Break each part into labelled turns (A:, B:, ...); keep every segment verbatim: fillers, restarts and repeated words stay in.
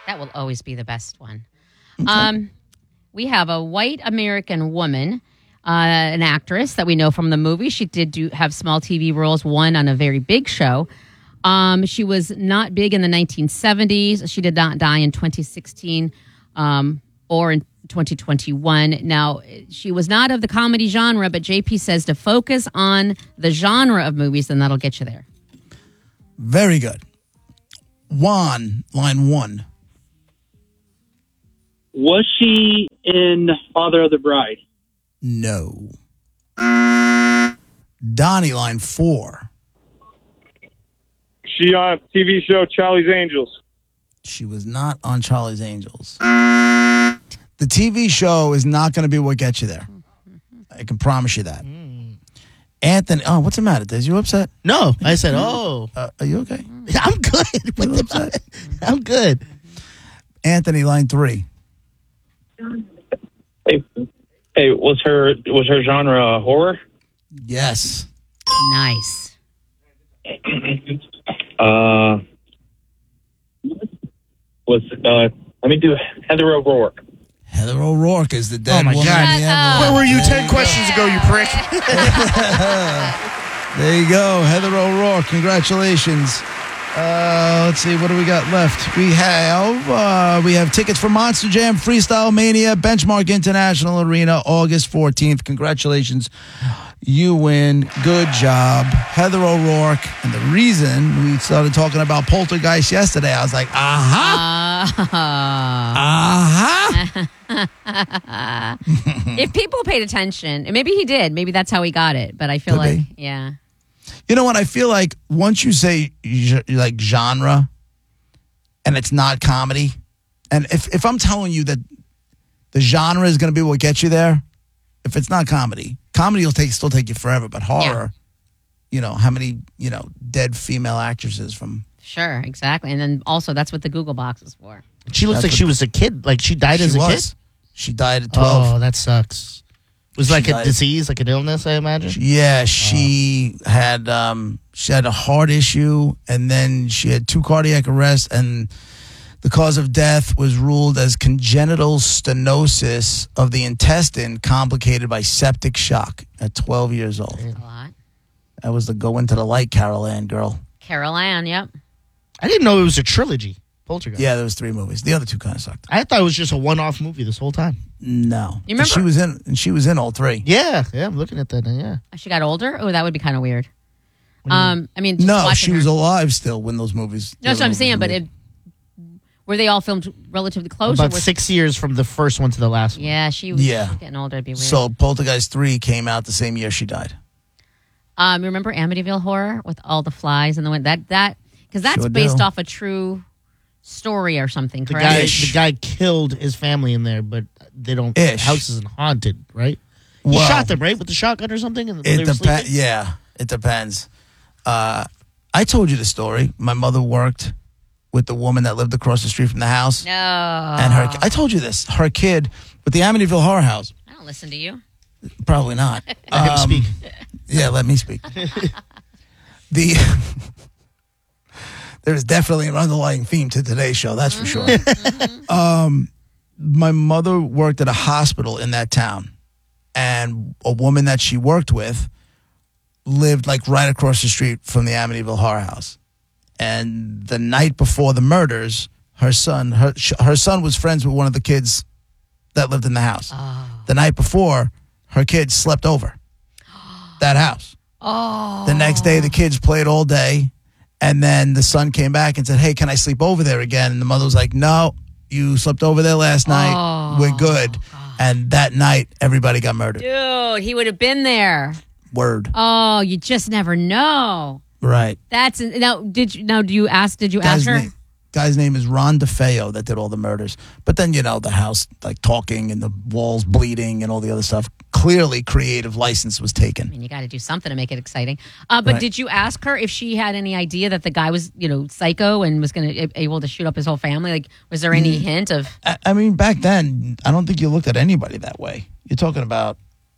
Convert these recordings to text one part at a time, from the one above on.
A: That will always be the best one. Okay. Um, we have a white American woman, uh, an actress that we know from the movie. She did do have small T V roles, one on a very big show. Um, she was not big in the nineteen seventies. She did not die in twenty sixteen um, or in twenty twenty-one. Now, she was not of the comedy genre, but J P says to focus on the genre of movies, then that'll get you there.
B: Very good. Juan, line one.
C: Was she in Father of the Bride?
B: No. Donnie, line four.
D: She on T V show Charlie's Angels?
B: She was not on Charlie's Angels. The T V show is not going to be what gets you there. I can promise you that. Mm. Anthony, oh, what's the matter? Is you upset?
E: No, I said, oh.
B: Uh, are you okay?
E: I'm good. What the I'm good.
B: Anthony, line three.
C: Hey, hey, was her was her genre horror?
B: Yes.
A: Nice.
C: uh, was uh, let me do Heather O'Rourke.
B: Heather O'Rourke is the dead
E: oh my
B: woman.
E: God.
B: In the Emerald.
E: Where were you
B: there
E: ten
B: you
E: questions
B: go.
E: ago, you prick?
B: There you go, Heather O'Rourke. Congratulations. Uh, let's see, what do we got left? We have uh, we have tickets for Monster Jam Freestyle Mania Benchmark International Arena August fourteenth. Congratulations. You win. Good job. Heather O'Rourke. And the reason we started talking about Poltergeist yesterday, I was like, aha. Uh-huh.
A: Uh-huh. If people paid attention, and maybe he did, maybe that's how he got it, but I feel
B: Could
A: like,
B: be.
A: yeah.
B: You know what? I feel like once you say like genre and it's not comedy, and if, if I'm telling you that the genre is going to be what gets you there, if it's not comedy, comedy will take still take you forever, but horror, yeah. you know, how many, you know, dead female actresses from...
A: Sure, exactly. And then also that's what the Google box is for.
E: She looks
B: That's
E: like
B: what,
E: she was a kid. Like she died
B: she
E: as a
B: was.
E: kid?
B: She died at twelve.
E: Oh, that sucks. It was
B: She
E: like a
B: died.
E: disease, like an illness, I imagine?
B: Yeah, she oh. had um, she had a heart issue, and then she had two cardiac arrests, and the cause of death was ruled as congenital stenosis of the intestine complicated by septic shock at twelve years old.
A: A lot.
B: That was the Go Into the Light Carol Ann girl.
A: Carol Ann, yep.
E: I didn't know it was a trilogy, Poltergeist.
B: Yeah, there was three movies. The other two kind of sucked.
E: I thought it was just a one-off movie this whole time.
B: No.
A: You remember?
B: She was in and she was in all three.
E: Yeah, yeah, I'm looking at that now, yeah.
A: She got older? Oh, that would be kind of weird. Um, I mean, just
B: No,
A: watching
B: she
A: her.
B: was alive still when those movies.
A: No, that's what I'm saying, but it, were they all filmed relatively close?
E: About
A: or was,
E: six years from the first one to the last one.
A: Yeah, she was
B: Yeah.
A: getting older. It'd be weird.
B: So Poltergeist three came out the same year she died.
A: Um, remember Amityville Horror with all the flies and the wind? That that because that's
B: Sure
A: based
B: do.
A: off a true story or something,
E: The
A: correct?
E: guy,
B: Ish.
E: the guy killed his family in there, but they don't.
B: Ish.
E: The house isn't haunted, right? He
B: Well,
E: shot them, right, with the shotgun or something. And
B: It depends. Yeah, it depends. Uh, I told you the story. My mother worked with the woman that lived across the street from the house,
A: No,
B: and her. I told you this. Her kid with the Amityville Horror House.
A: I don't listen to you.
B: Probably not.
E: Let him
B: Um,
E: speak.
B: Yeah, let me speak. the there's definitely an underlying theme to today's show. That's for sure. um, my mother worked at a hospital in that town, and a woman that she worked with lived like right across the street from the Amityville Horror House. And the night before the murders, her son, her her son was friends with one of the kids that lived in the house.
A: Oh.
B: The night before, her kids slept over that house.
A: Oh,
B: The next day, the kids played all day, and then the son came back and said, "Hey, can I sleep over there again?" And the mother was like, "No, you slept over there last night.
A: Oh,
B: We're good." And that night, everybody got murdered.
A: dude, he would have been there.
B: Word.
A: Oh, you just never know.
B: Right.
A: That's now. Did you now? Do you ask? Did you
B: Guy's
A: ask her?
B: name, guy's name is Ron DeFeo that did all the murders. But then, you know, the house, like talking and the walls bleeding and all the other stuff. Clearly, creative license was
A: I
B: taken.
A: mean, you got to do something to make it exciting. Uh, but
B: Right.
A: did you ask her if she had any idea that the guy was, you know, psycho and was going to able to shoot up his whole family? Like, was there any hint of?
B: I, I mean, back then, I don't think you looked at anybody that way. You're talking about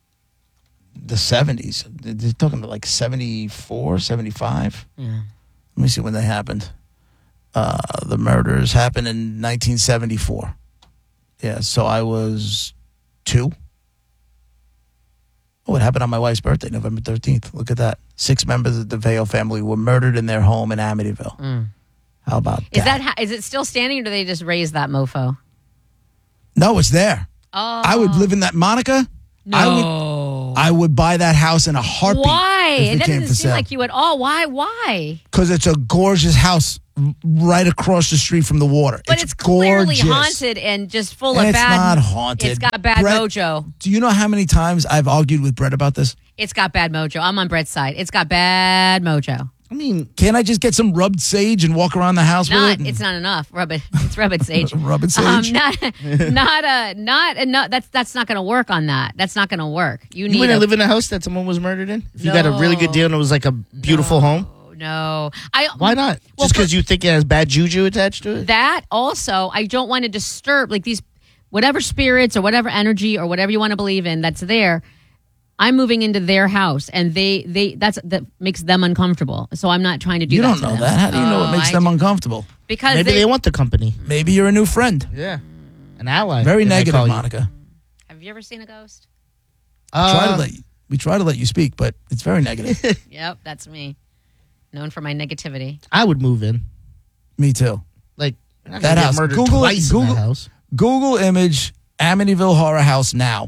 B: the seventies. You're talking about like seventy-four, seventy-five.
A: Yeah.
B: Let me see when they happened. Uh, the murders happened in nineteen seventy-four. Yeah, so I was two. Oh, it happened on my wife's birthday, November thirteenth. Look at that. Six members of the DeVeo family were murdered in their home in Amityville.
A: Mm.
B: How about
A: Is
B: that?
A: that ha- is it still standing, or do they just raise that mofo?
B: No, it's there.
A: Oh,
B: I would live in that. Monica,
A: no.
B: I would I would buy that house in a heartbeat.
A: Why?
B: If
A: It
B: it came
A: doesn't
B: for
A: seem
B: sale.
A: like you at all. Why? Why?
B: Because it's a gorgeous house right across the street from the water.
A: But it's, clearly
B: gorgeous.
A: haunted and just full
B: And
A: of
B: it's
A: bad.
B: not haunted.
A: It's got bad
B: Brett-
A: mojo.
B: Do you know how many times I've argued with Brett about this?
A: It's got bad mojo. I'm on Brett's side. It's got bad mojo.
E: I mean,
B: Can't I just get some rubbed sage and walk around the house
A: Not.
B: with it?
A: It's not enough. Rub it. It's rub it sage.
B: Rub it
A: Um,
B: sage?
A: not. Not a. Not enough. That's that's not going to work on that. That's not going to work. You
E: you
A: need.
E: wouldn't
A: a,
E: live in a house that someone was murdered in? If you got a really good
A: No.
E: deal and it was like a beautiful home?
A: No. I.
E: Why not?
A: Well,
E: Just because
A: for-
E: you think it has bad juju attached to it?
A: That also, I don't want to disturb like these whatever spirits or whatever energy or whatever you want to believe in that's there. I'm moving into their house, and they they that's that makes them uncomfortable. So I'm not trying to do
B: You
A: that.
B: don't
A: to
B: know
A: them.
B: that. How do you know
A: Oh,
B: what makes
A: I
B: them
A: do.
B: uncomfortable?
A: Because
E: Maybe
A: they,
E: they want the company.
B: Maybe you're a new friend.
E: Yeah. An ally.
B: Very
E: as I
B: negative,
E: call you.
B: Monica.
A: Have you ever seen a ghost?
B: try to
E: Uh,
B: let you, we try to let you speak, but it's very negative.
A: Yep, that's me. Known for my negativity.
E: I would move in.
B: Me too.
E: Like, you're not
B: That
E: gonna get
B: house.
E: murdered
B: Google it.
E: twice in
B: Google-
E: that house.
B: Google image Amityville Horror House now.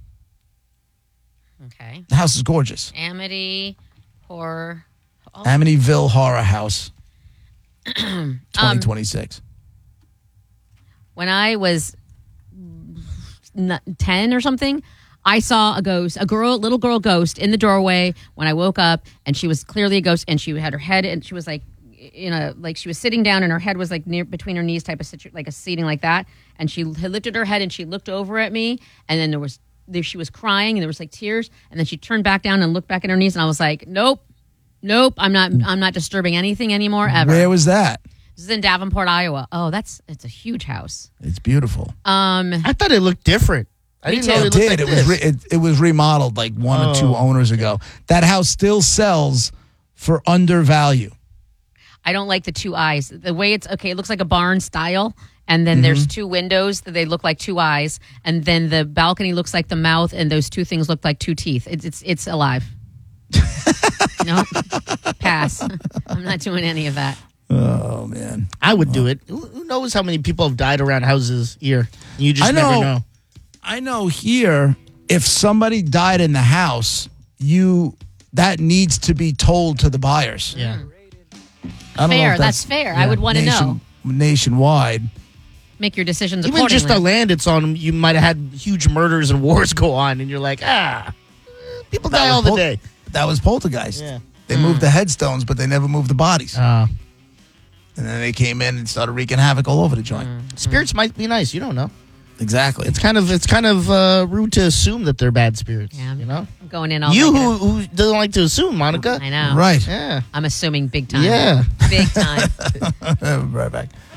A: Okay.
B: The house is gorgeous.
A: Amity horror. Oh,
B: Amityville Horror House.
A: Um,
B: twenty twenty-six.
A: when I was n- ten or something, I saw a ghost, a girl, little girl ghost in the doorway when I woke up, and she was clearly a ghost, and she had her head, and she was like, in a, like she was sitting down, and her head was like near between her knees, type of situ- like a seating like that, and she had lifted her head, and she looked over at me, and then there was, there, she was crying, and there was like tears, and then she turned back down and looked back at her knees, and I was like, nope, nope, I'm not, I'm not disturbing anything anymore ever.
B: Where was that?
A: This is in Davenport, Iowa. Oh, that's, it's a huge house.
B: It's beautiful.
A: Um,
E: I thought it looked different. I
A: Me
E: didn't
A: too.
E: know
B: It
E: it looked
B: did.
E: like
B: it was
E: this.
B: re- it, it was remodeled like one or two
E: Oh.
B: owners ago. That house still sells for under value.
A: I don't like the two eyes. The way it's okay, it looks like a barn style, and then there's two windows that they look like two eyes, and then the balcony looks like the mouth, and those two things look like two teeth. It's it's it's alive. No, pass. I'm not doing any of that.
B: Oh man,
E: I would do it. Who who knows how many people have died around houses here? You just
B: I know.
E: never know.
B: I know here if somebody died in the house, you that needs to be told to the buyers.
E: Yeah.
B: I don't know
A: Fair,
B: if
A: that's fair. I would wanna know.
B: Nationwide.
A: Make your decisions
E: Even
A: accordingly.
E: just the land it's on, you might have had huge murders and wars go on, and you're like, ah, eh, people die
B: That
E: all
B: was
E: the
B: pol-
E: day.
B: That was Poltergeist.
E: Yeah.
B: They moved the headstones, but they never moved the bodies.
E: Uh,
B: and then they came in and started wreaking havoc all over the joint.
E: spirits might be nice. You don't know.
B: Exactly.
E: It's kind of it's kind of uh, rude to assume that they're bad spirits.
A: Yeah.
E: You know.
A: I'm going in all
E: You who,
A: negative.
E: who doesn't like to assume, Monica?
A: I know.
B: right.
E: Yeah.
A: I'm assuming big time.
E: Yeah.
A: Big time.
B: Right back.